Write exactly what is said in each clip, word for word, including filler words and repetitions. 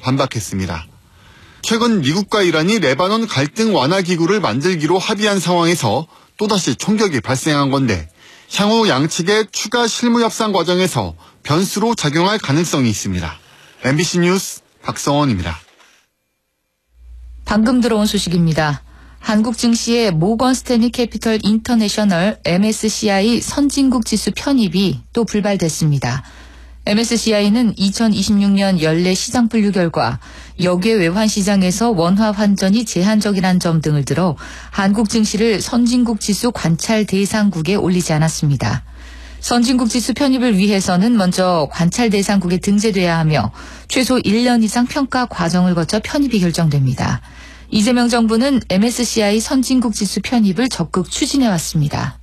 반박했습니다. 최근 미국과 이란이 레바논 갈등 완화 기구를 만들기로 합의한 상황에서 또다시 총격이 발생한 건데 향후 양측의 추가 실무 협상 과정에서 변수로 작용할 가능성이 있습니다. 엠비씨 뉴스 박성원입니다. 방금 들어온 소식입니다. 한국 증시의 모건 스탠리 캐피털 인터내셔널 엠에스시아이 선진국 지수 편입이 또 불발됐습니다. 엠에스시아이는 이천이십육 년 연내 시장 분류 결과 역외 외환 시장에서 원화 환전이 제한적이라는 점 등을 들어 한국 증시를 선진국 지수 관찰 대상국에 올리지 않았습니다. 선진국 지수 편입을 위해서는 먼저 관찰 대상국에 등재돼야 하며 최소 일 년 이상 평가 과정을 거쳐 편입이 결정됩니다. 이재명 정부는 엠에스시아이 선진국 지수 편입을 적극 추진해왔습니다.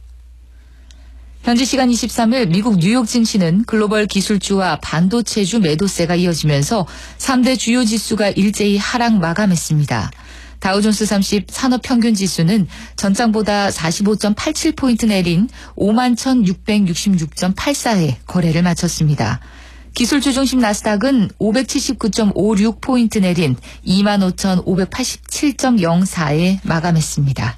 현지 시간 이십삼 일 미국 뉴욕 증시는 글로벌 기술주와 반도체주 매도세가 이어지면서 삼 대 주요 지수가 일제히 하락 마감했습니다. 다우존스 삼십 산업평균지수는 전장보다 사십오 점 팔칠 포인트 내린 오만 천육백육십육 점 팔사에 거래를 마쳤습니다. 기술주 중심 나스닥은 오백칠십구 점 오육 포인트 내린 이만 오천오백팔십칠 점 영사에 마감했습니다.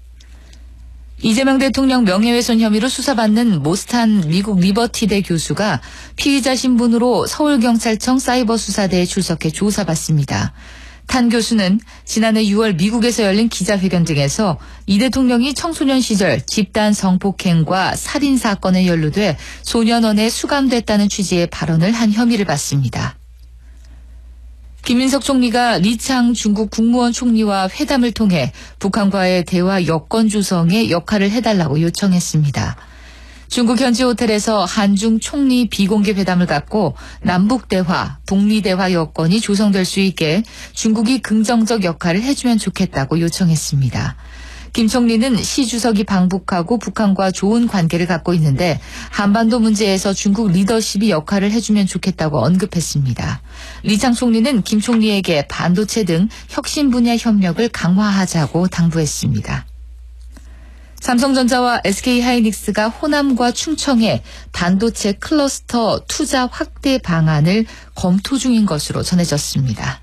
이재명 대통령 명예훼손 혐의로 수사받는 모스탄 미국 리버티대 교수가 피의자 신분으로 서울경찰청 사이버수사대에 출석해 조사받습니다. 탄 교수는 지난해 유월 미국에서 열린 기자회견 등에서 이 대통령이 청소년 시절 집단 성폭행과 살인 사건에 연루돼 소년원에 수감됐다는 취지의 발언을 한 혐의를 받습니다. 김민석 총리가 리창 중국 국무원 총리와 회담을 통해 북한과의 대화 여건 조성에 역할을 해달라고 요청했습니다. 중국 현지 호텔에서 한중 총리 비공개 회담을 갖고 남북대화, 북미대화 여건이 조성될 수 있게 중국이 긍정적 역할을 해주면 좋겠다고 요청했습니다. 김 총리는 시 주석이 방북하고 북한과 좋은 관계를 갖고 있는데 한반도 문제에서 중국 리더십이 역할을 해주면 좋겠다고 언급했습니다. 리창 총리는 김 총리에게 반도체 등 혁신 분야 협력을 강화하자고 당부했습니다. 삼성전자와 에스케이하이닉스가 호남과 충청에 반도체 클러스터 투자 확대 방안을 검토 중인 것으로 전해졌습니다.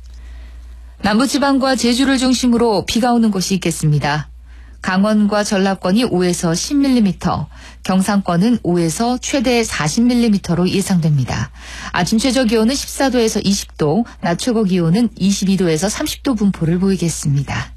남부지방과 제주를 중심으로 비가 오는 곳이 있겠습니다. 강원과 전라권이 오에서 십 밀리미터, 경상권은 오에서 최대 사십 밀리미터로 예상됩니다. 아침 최저 기온은 십사 도에서 이십 도, 낮 최고 기온은 이십이 도에서 삼십 도 분포를 보이겠습니다.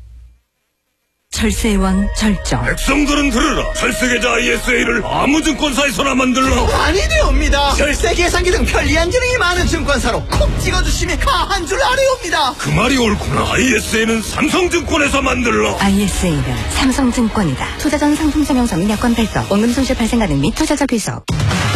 철새의 왕 절정. 백성들은 들으라. 철새계좌 아이에스에이를 아무 증권사에서나 만들라. 아니 되옵니다. 철새 계산기 등 편리한 기능이 많은 증권사로 콕 찍어주시면 가한 줄 아래옵니다. 그 말이 옳구나. 아이에스에이는 삼성증권에서 만들라. 아이에스에이는 삼성증권이다. 투자 전 상품 설명서 및 여건 발송, 원금 손실 발생 가능 및 투자자 귀속.